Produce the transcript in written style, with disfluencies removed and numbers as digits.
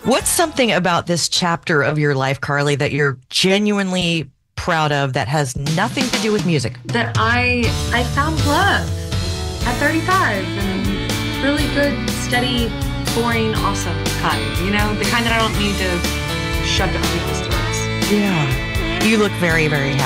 What's something about this chapter of your life, Carly, that you're genuinely proud of that has nothing to do with music? That I found love at 35 and really good, steady, boring, awesome kind. You know, the kind that I don't need to shove down people's throats. Yeah. You look very, very happy.